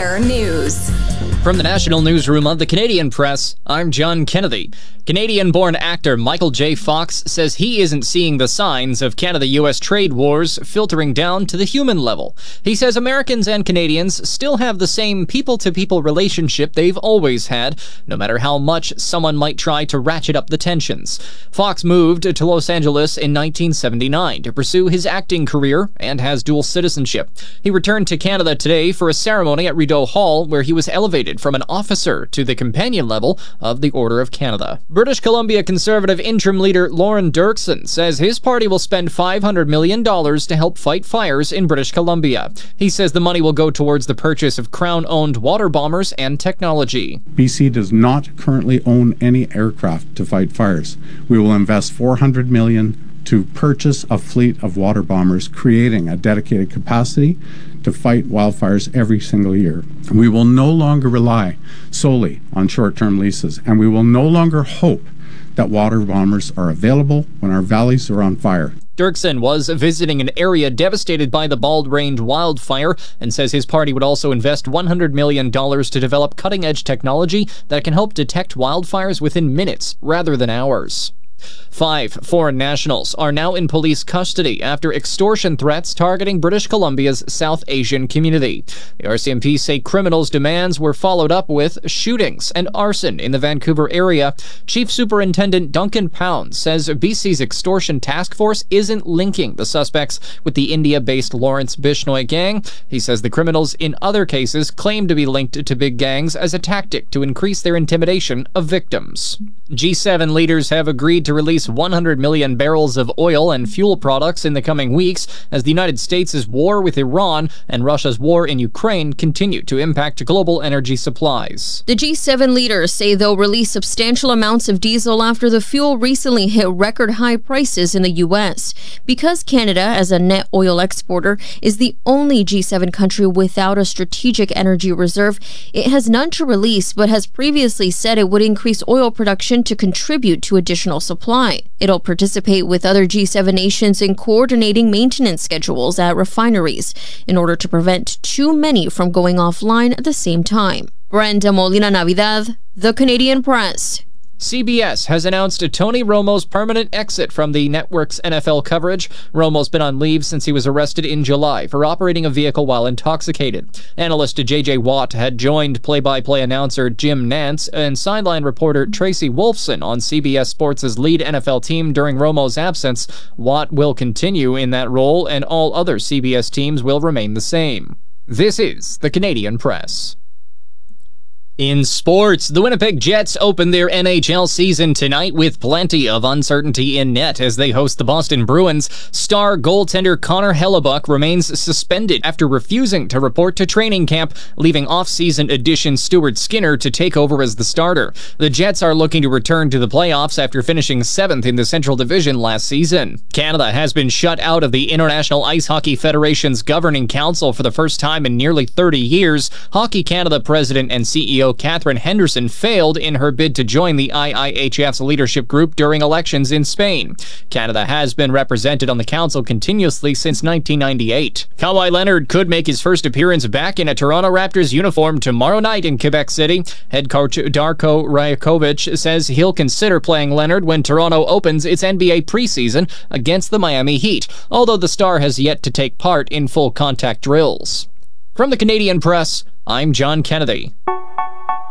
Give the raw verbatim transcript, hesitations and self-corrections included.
Weather News. From the National Newsroom of the Canadian Press, I'm John Kennedy. Canadian-born actor Michael J. Fox says he isn't seeing the signs of Canada-U S trade wars filtering down to the human level. He says Americans and Canadians still have the same people-to-people relationship they've always had, no matter how much someone might try to ratchet up the tensions. Fox moved to Los Angeles in nineteen seventy-nine to pursue his acting career and has dual citizenship. He returned to Canada today for a ceremony at Rideau Hall where he was elevated from an officer to the companion level of the Order of Canada. British Columbia Conservative interim leader Lauren Dirksen says his party will spend five hundred million dollars to help fight fires in British Columbia. He says the money will go towards the purchase of Crown-owned water bombers and technology. B C does not currently own any aircraft to fight fires. We will invest four hundred million dollars to purchase a fleet of water bombers, creating a dedicated capacity to fight wildfires every single year. We will no longer rely solely on short-term leases, and we will no longer hope that water bombers are available when our valleys are on fire. Dirksen was visiting an area devastated by the Bald Range wildfire and says his party would also invest one hundred million dollars to develop cutting-edge technology that can help detect wildfires within minutes rather than hours. Five foreign nationals are now in police custody after extortion threats targeting British Columbia's South Asian community. The R C M P say criminals' demands were followed up with shootings and arson in the Vancouver area. Chief Superintendent Duncan Pound says B C's extortion task force isn't linking the suspects with the India-based Lawrence Bishnoi gang. He says the criminals in other cases claim to be linked to big gangs as a tactic to increase their intimidation of victims. G seven leaders have agreed to release one hundred million barrels of oil and fuel products in the coming weeks as the United States' war with Iran and Russia's war in Ukraine continue to impact global energy supplies. The G seven leaders say they'll release substantial amounts of diesel after the fuel recently hit record high prices in the U S. Because Canada, as a net oil exporter, is the only G seven country without a strategic energy reserve, it has none to release but has previously said it would increase oil production to contribute to additional supply. It'll participate with other G seven nations in coordinating maintenance schedules at refineries in order to prevent too many from going offline at the same time. Brenda Molina Navidad, The Canadian Press. C B S has announced Tony Romo's permanent exit from the network's N F L coverage. Romo's been on leave since he was arrested in July for operating a vehicle while intoxicated. Analyst J J Watt had joined play-by-play announcer Jim Nantz and sideline reporter Tracy Wolfson on C B S Sports' lead N F L team during Romo's absence. Watt will continue in that role, and all other C B S teams will remain the same. This is the Canadian Press. In sports, the Winnipeg Jets open their N H L season tonight with plenty of uncertainty in net as they host the Boston Bruins. Star goaltender Connor Hellebuck remains suspended after refusing to report to training camp, leaving off-season addition Stuart Skinner to take over as the starter. The Jets are looking to return to the playoffs after finishing seventh in the Central Division last season. Canada has been shut out of the International Ice Hockey Federation's governing council for the first time in nearly thirty years. Hockey Canada president and C E O Catherine Henderson failed in her bid to join the I I H F's leadership group during elections in Spain. Canada has been represented on the council continuously since nineteen ninety-eight. Kawhi Leonard could make his first appearance back in a Toronto Raptors uniform tomorrow night in Quebec City. Head coach Darko Rajakovic says he'll consider playing Leonard when Toronto opens its N B A preseason against the Miami Heat, although the star has yet to take part in full contact drills. From the Canadian Press, I'm John Kennedy.